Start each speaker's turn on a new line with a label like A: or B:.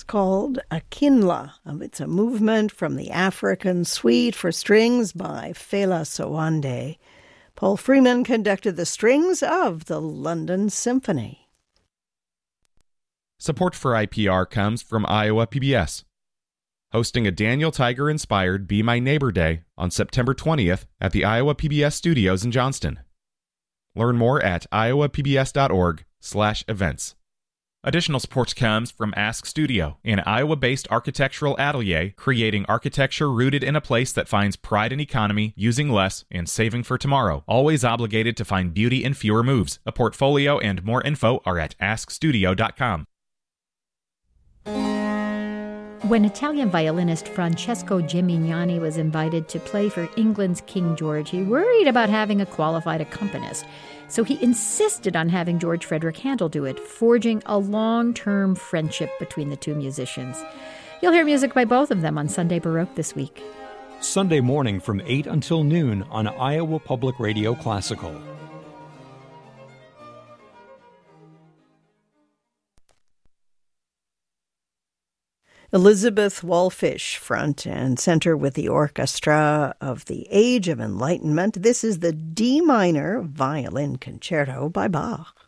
A: It's called Akinla. It's a movement from the African Suite for Strings by Fela Sowande. Paul Freeman conducted the strings of the London Symphony.
B: Support for IPR comes from Iowa PBS, hosting a Daniel Tiger-inspired Be My Neighbor Day on September 20th at the Iowa PBS studios in Johnston. Learn more at iowapbs.org/events. Additional support comes from Ask Studio, an Iowa-based architectural atelier creating architecture rooted in a place that finds pride in economy, using less, and saving for tomorrow. Always obligated to find beauty in fewer moves. A portfolio and more info are at askstudio.com.
C: When Italian violinist Francesco Gimignani was invited to play for England's King George, he worried about having a qualified accompanist. So he insisted on having George Frederick Handel do it, forging a long-term friendship between the two musicians. You'll hear music by both of them on Sunday Baroque this week.
D: Sunday morning from 8 until noon on Iowa Public Radio Classical.
A: Elizabeth Wallfish, front and center with the Orchestra of the Age of Enlightenment. This is the D minor violin concerto by Bach.